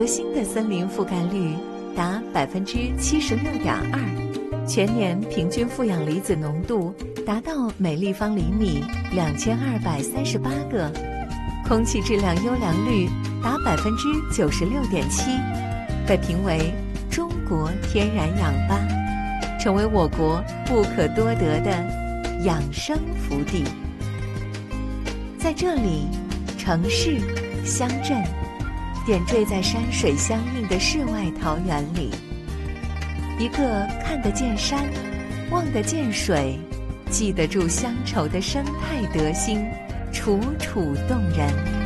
核心的森林覆盖率达76.2%，全年平均负氧离子浓度达到每立方厘米2238个，空气质量优良率达96.7%，被评为中国天然氧吧，成为我国不可多得的养生福地。在这里，城市、乡镇点缀在山水相映的世外桃源里，一个看得见山、望得见水、记得住乡愁的生态德心，楚楚动人。